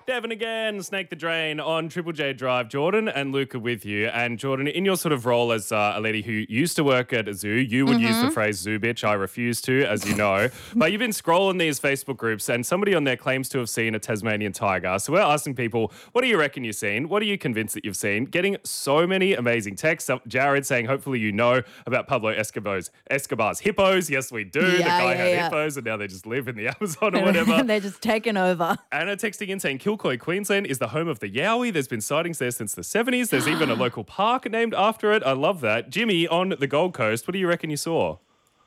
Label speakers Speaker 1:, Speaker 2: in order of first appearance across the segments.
Speaker 1: Devon again, Snake the Drain on Triple J Drive. Jordan and Luke are with you. And Jordan, in your sort of role as a lady who used to work at a zoo, you would use the phrase zoo bitch. I refuse to, as you know. But you've been scrolling these Facebook groups and somebody on there claims to have seen a Tasmanian tiger. So we're asking people, what do you reckon you've seen? What are you convinced that you've seen? Getting so many amazing texts. Jared saying, hopefully you know about Pablo Escobar's hippos. Yes, we do. The guy had hippos and now they just live in the Amazon or whatever.
Speaker 2: They're just taking over.
Speaker 1: Anna texting in saying Kilcoy, Queensland is the home of the Yowie. There's been sightings there since the 70s. There's even a local park named after it. I love that. Jimmy on the Gold Coast, what do you reckon you saw?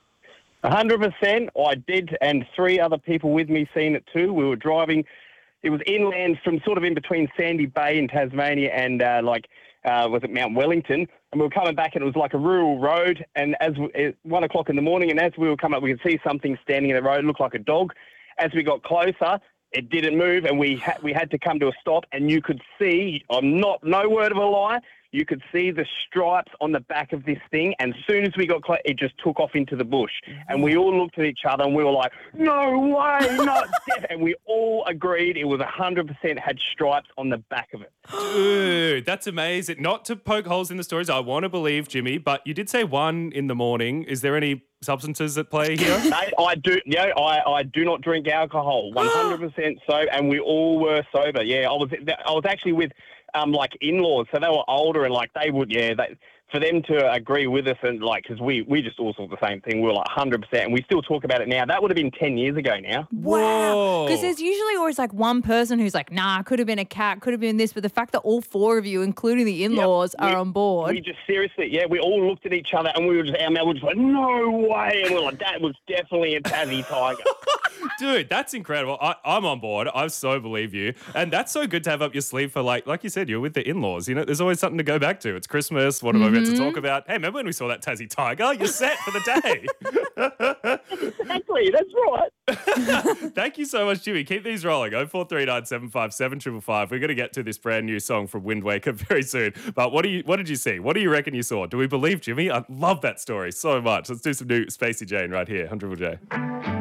Speaker 3: 100%. I did, and 3 other people with me seen it too. We were driving. It was inland from sort of in between Sandy Bay in Tasmania and was it Mount Wellington? And we were coming back and it was like a rural road. And as 1 o'clock in the morning, and as we were coming up, we could see something standing in the road. It looked like a dog. As we got closer, it didn't move, and we had to come to a stop, and you could see, no word of a lie, you could see the stripes on the back of this thing, and as soon as we got close, it just took off into the bush. And we all looked at each other, and we were like, no way, not death. And we all agreed it was 100% had stripes on the back of it.
Speaker 1: Dude, that's amazing. Not to poke holes in the stories, I want to believe, Jimmy, but you did say 1 in the morning. Is there any substances at play here?
Speaker 3: I do. Yeah, I do not drink alcohol. 100% so, and we all were sober. Yeah, I was actually with in-laws, so they were older, and they would for them to agree with us, and because we just all saw the same thing. We were 100%, and we still talk about it now. That would have been 10 years ago now.
Speaker 2: Wow. Because there's usually always one person who's nah, could have been a cat, could have been this, but the fact that all 4 of you, including the in-laws, are on board.
Speaker 3: We just seriously, we all looked at each other, and we were just, our mouth was like, no way, and we were like, that was definitely a Tassie tiger.
Speaker 1: Dude, that's incredible. I'm on board. I so believe you. And that's so good to have up your sleeve for, like you said, you're with the in-laws. You know, there's always something to go back to. It's Christmas. What am I meant to talk about? Hey, remember when we saw that Tassie tiger? You're set for the day.
Speaker 3: Exactly. That's right.
Speaker 1: Thank you so much, Jimmy. Keep these rolling. 0439 757 555. We're going to get to this brand new song from Wind Waker very soon. But what did you see? What do you reckon you saw? Do we believe Jimmy? I love that story so much. Let's do some new Spacey Jane right here on Triple J.